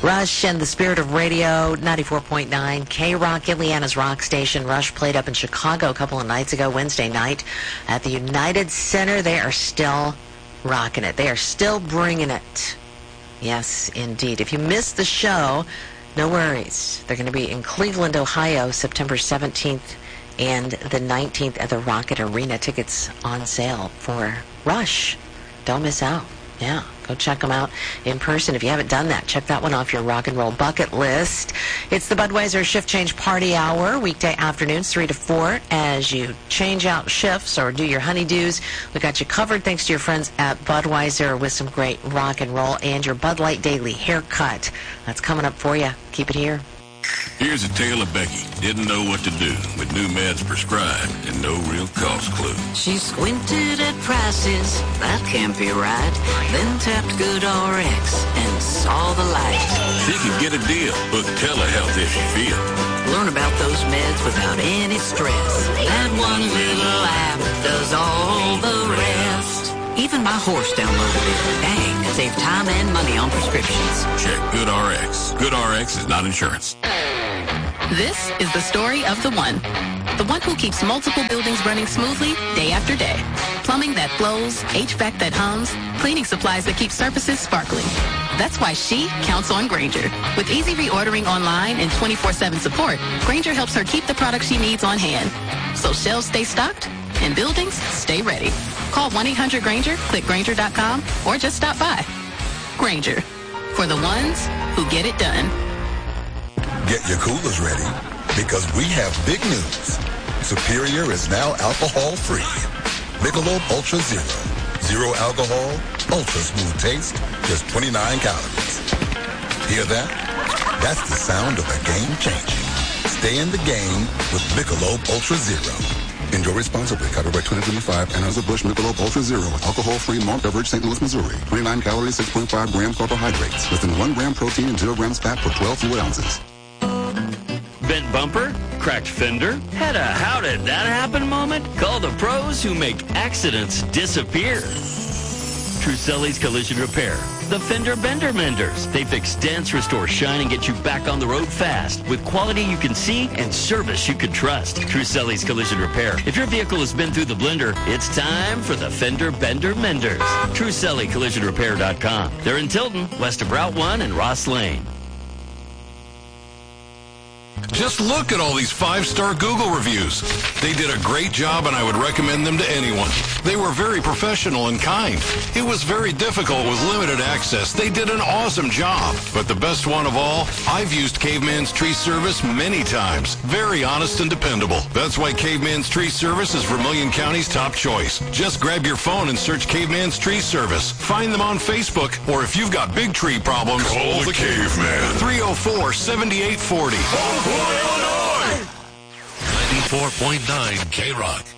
Rush and the Spirit of Radio, 94.9 K-Rock, Indiana's rock station. Rush played up in Chicago a couple of nights ago, Wednesday night, at the United Center. They are still rocking it. They are still bringing it. Yes, indeed. If you missed the show, no worries. They're going to be in Cleveland, Ohio, September 17th and the 19th at the Rocket Arena. Tickets on sale for Rush. Don't miss out. Yeah, go check them out in person. If you haven't done that, check that one off your rock and roll bucket list. It's the Budweiser Shift Change Party Hour, weekday afternoons, 3 to 4. As you change out shifts or do your honeydews, we got you covered thanks to your friends at Budweiser with some great rock and roll and your Bud Light Daily haircut. That's coming up for you. Keep it here. Here's a tale of Becky. Didn't know what to do with new meds prescribed and no real cost clue. She squinted at prices, that can't be right. Then tapped GoodRx and saw the light. She could get a deal, book telehealth if you feel. Learn about those meds without any stress. That one little app does all the rest. Even my horse downloaded it. Dang, save time and money on prescriptions. Check GoodRx. GoodRx is not insurance. This is the story of the one who keeps multiple buildings running smoothly day after day. Plumbing that flows, HVAC that hums, cleaning supplies that keep surfaces sparkling. That's why she counts on Grainger. With easy reordering online and 24/7 support, Grainger helps her keep the products she needs on hand. So shelves stay stocked and buildings stay ready. Call 1-800-GRAINGER, click Grainger.com, or just stop by. Grainger, for the ones who get it done. Get your coolers ready, because we have big news. Superior is now alcohol-free. Michelob Ultra Zero. Zero alcohol, ultra smooth taste, just 29 calories. Hear that? That's the sound of a game changing. Stay in the game with Michelob Ultra Zero. Enjoy responsibly. Copyright 2025. Anheuser-Busch Michelob Ultra Zero. Alcohol-free malt beverage, St. Louis, Missouri. 29 calories, 6.5 grams carbohydrates. Less than 1 gram protein and 0 grams fat per 12 fluid ounces. Bent bumper? Cracked fender? Had a how did that happen moment? Call the pros who make accidents disappear. Truselli's Collision Repair. The Fender Bender Menders. They fix dents, restore shine, and get you back on the road fast with quality you can see and service you can trust. Truselli's Collision Repair. If your vehicle has been through the blender, it's time for the Fender Bender Menders. TruselliCollisionRepair.com. They're in Tilton, west of Route 1 and Ross Lane. Just look at all these 5-star Google reviews. They did a great job, and I would recommend them to anyone. They were very professional and kind. It was very difficult with limited access. They did an awesome job. But the best one of all, I've used Caveman's Tree Service many times. Very honest and dependable. That's why Caveman's Tree Service is Vermilion County's top choice. Just grab your phone and search Caveman's Tree Service. Find them on Facebook, or if you've got big tree problems, call the Caveman. 304-7840. 94.9 K-Rock.